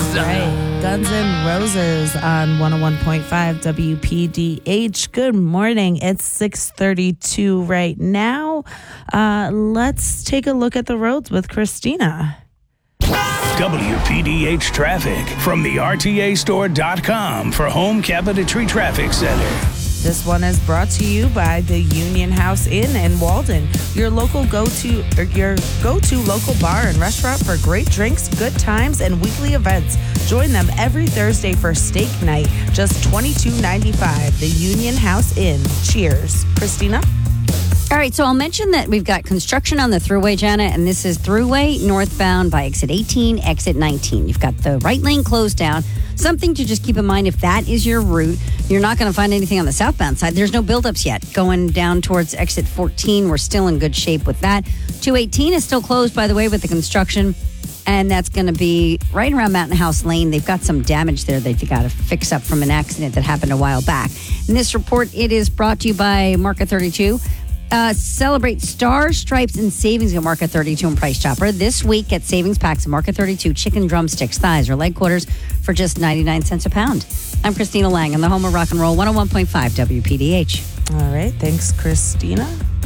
right. Guns N' Roses on 101.5 WPDH. Good morning. It's 6:32 right now. Let's take a look at the roads with Christina. WPDH traffic from the RTAstore.com for Home Cabinetry Traffic Center. This one is brought to you by the Union House Inn in Walden, your go-to local bar and restaurant for great drinks, good times, and weekly events. Join them every Thursday for steak night, just $22.95. The Union House Inn. Cheers. Christina? All right, so I'll mention that we've got construction on the Thruway, Jana, and this is Thruway northbound by exit 18, exit 19. You've got the right lane closed down. Something to just keep in mind, if that is your route, you're not going to find anything on the southbound side. There's no buildups yet. Going down towards exit 14, we're still in good shape with that. 218 is still closed, by the way, with the construction, and that's going to be right around Mountain House Lane. They've got some damage there that they got to fix up from an accident that happened a while back. In this report, it is brought to you by Market 32. Celebrate Stars, Stripes, and Savings at Market 32 and Price Chopper. This week, get savings packs at Market 32, chicken drumsticks, thighs, or leg quarters for just 99 cents a pound. I'm Christina Lang on the home of rock and roll, 101.5 WPDH. All right. Thanks, Christina.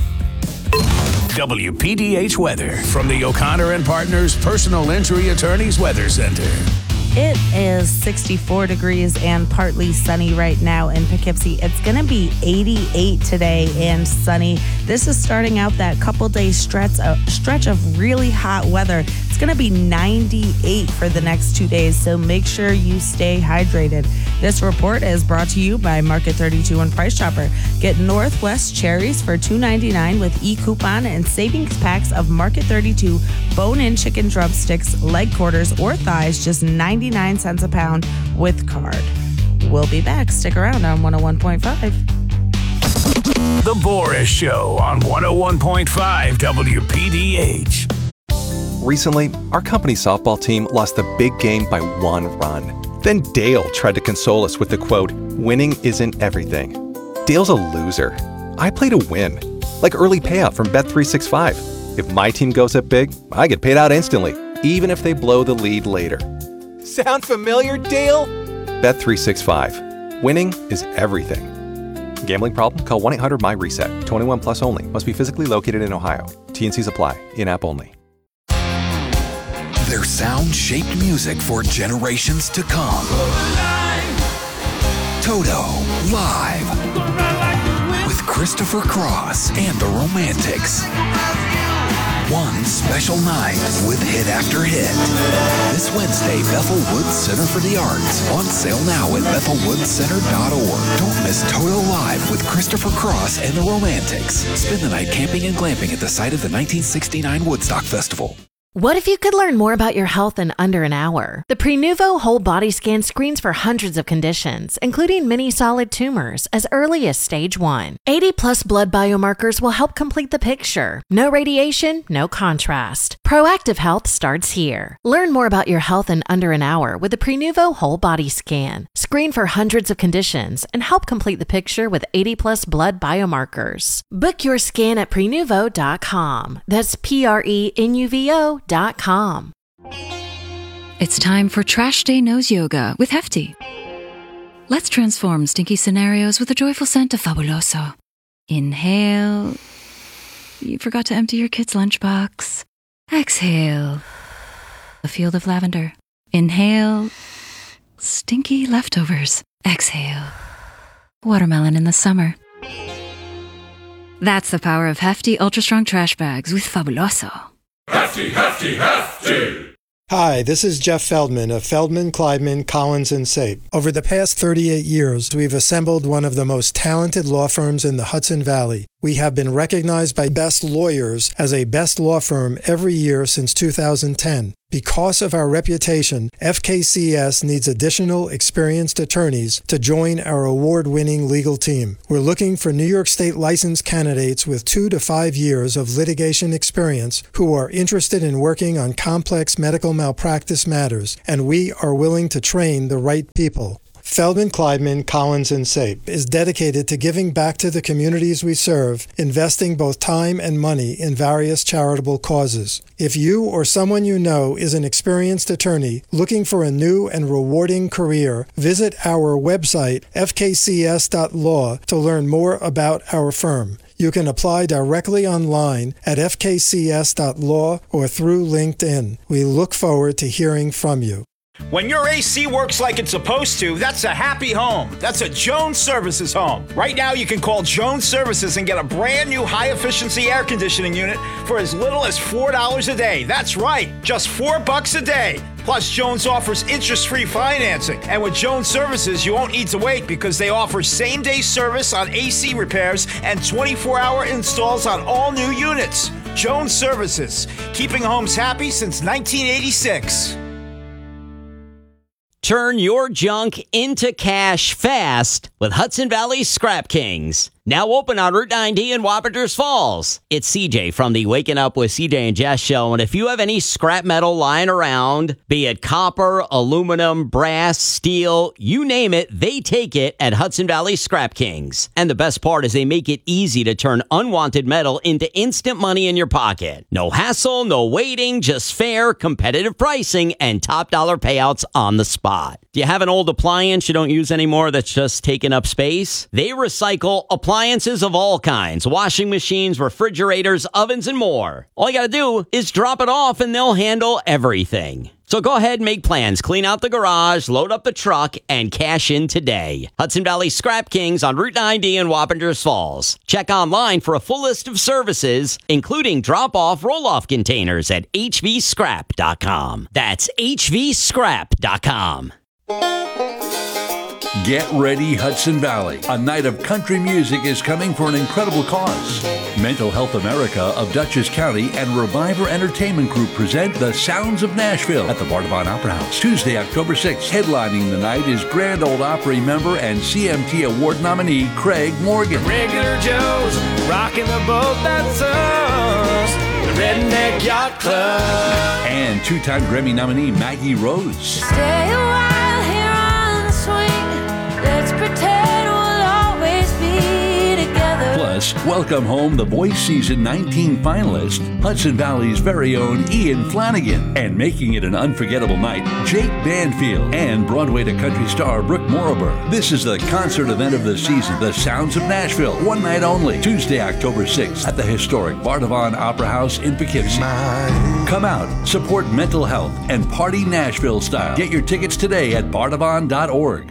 WPDH weather from the O'Connor and Partners Personal Injury Attorneys Weather Center. It is 64 degrees and partly sunny right now in Poughkeepsie. It's going to be 88 today and sunny. This is starting out that couple-day stretch of really hot weather. It's going to be 98 for the next 2 days, so make sure you stay hydrated. This report is brought to you by Market 32 and Price Chopper. Get Northwest cherries for $2.99 with e-coupon and savings packs of Market 32 bone-in chicken drumsticks, leg quarters, or thighs, just 99 cents a pound with card. We'll be back. Stick around on 101.5. The Boris Show on 101.5 WPDH. Recently, our company softball team lost the big game by 1 run. Then Dale tried to console us with the quote, "Winning isn't everything." Dale's a loser. I play to win, like early payout from Bet365. If my team goes up big, I get paid out instantly, even if they blow the lead later. Sound familiar, Dale? Bet365. Winning is everything. Gambling problem? Call 1-800-MY-RESET. 21 plus only. Must be physically located in Ohio. T&Cs apply. In-app only. Their sound-shaped music for generations to come. Toto live with Christopher Cross and the Romantics. One special night with hit after hit. This Wednesday, Bethel Woods Center for the Arts. On sale now at BethelWoodsCenter.org. Don't miss Toto Live with Christopher Cross and the Romantics. Spend the night camping and glamping at the site of the 1969 Woodstock Festival. What if you could learn more about your health in under an hour? The Prenuvo Whole Body Scan screens for hundreds of conditions, including many solid tumors, as early as stage 1. 80-plus blood biomarkers will help complete the picture. No radiation, no contrast. Proactive health starts here. Learn more about your health in under an hour with the Prenuvo Whole Body Scan. Screen for hundreds of conditions and help complete the picture with 80-plus blood biomarkers. Book your scan at Prenuvo.com. That's Prenuvo.com. It's time for Trash Day Nose Yoga with Hefty. Let's transform stinky scenarios with a joyful scent of Fabuloso. Inhale. You forgot to empty your kid's lunchbox. Exhale. A field of lavender. Inhale. Stinky leftovers. Exhale. Watermelon in the summer. That's the power of Hefty Ultra Strong Trash Bags with Fabuloso. Hefty, hefty, hefty! Hi, this is Jeff Feldman of Feldman, Kleidman, Collins & Sape. Over the past 38 years, we've assembled one of the most talented law firms in the Hudson Valley. We have been recognized by Best Lawyers as a best law firm every year since 2010. Because of our reputation, FKCS needs additional experienced attorneys to join our award-winning legal team. We're looking for New York State licensed candidates with 2 to 5 years of litigation experience who are interested in working on complex medical malpractice matters, and we are willing to train the right people. Feldman, Kleidman, Collins, and Sape is dedicated to giving back to the communities we serve, investing both time and money in various charitable causes. If you or someone you know is an experienced attorney looking for a new and rewarding career, visit our website, fkcs.law, to learn more about our firm. You can apply directly online at fkcs.law or through LinkedIn. We look forward to hearing from you. When your AC works like it's supposed to, that's a happy home. That's a Jones Services home. Right now, you can call Jones Services and get a brand new high-efficiency air conditioning unit for as little as $4 a day. That's right, just $4 a day. Plus, Jones offers interest-free financing. And with Jones Services, you won't need to wait because they offer same-day service on AC repairs and 24-hour installs on all new units. Jones Services, keeping homes happy since 1986. Turn your junk into cash fast with Hudson Valley Scrap Kings. Now open on Route 90 in Wappingers Falls. It's CJ from the Waking Up with CJ and Jess show. And if you have any scrap metal lying around, be it copper, aluminum, brass, steel, you name it, they take it at Hudson Valley Scrap Kings. And the best part is they make it easy to turn unwanted metal into instant money in your pocket. No hassle, no waiting, just fair, competitive pricing and top dollar payouts on the spot. Do you have an old appliance you don't use anymore that's just taking up space? They recycle appliances of all kinds, washing machines, refrigerators, ovens, and more. All you gotta do is drop it off and they'll handle everything. So go ahead and make plans. Clean out the garage, load up the truck, and cash in today. Hudson Valley Scrap Kings on Route 90 in Wappingers Falls. Check online for a full list of services, including drop-off roll-off containers at hvscrap.com. That's hvscrap.com. Get ready, Hudson Valley. A night of country music is coming for an incredible cause. Mental Health America of Dutchess County and Reviver Entertainment Group present The Sounds of Nashville at the Bardavon Opera House, Tuesday, October 6th. Headlining the night is Grand Ole Opry member and CMT Award nominee Craig Morgan. Regular Joe's rocking the boat that's us, the Redneck Yacht Club. And two-time Grammy nominee Maggie Rose. Stay a while here on the swing. Let's pretend we'll always be together. Plus, welcome home the Voice Season 19 finalist, Hudson Valley's very own Ian Flanagan. And making it an unforgettable night, Jake Banfield and Broadway to country star Brooke Morriber. This is the concert event of the season, The Sounds of Nashville, one night only, Tuesday, October 6th at the historic Bardavon Opera House in Poughkeepsie. Come out, support mental health, and party Nashville style. Get your tickets today at bardavon.org.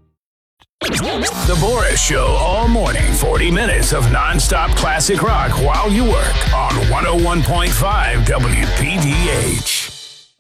The Boris Show all morning. 40 minutes of nonstop classic rock while you work on 101.5 WPDH.